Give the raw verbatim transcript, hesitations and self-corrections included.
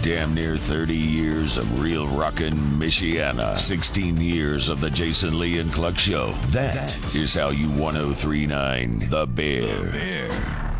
Damn near thirty years of real rockin' Michiana. sixteen years of the Jason Lee and Cluck Show. That is how you ten thirty-nine The Bear. The Bear.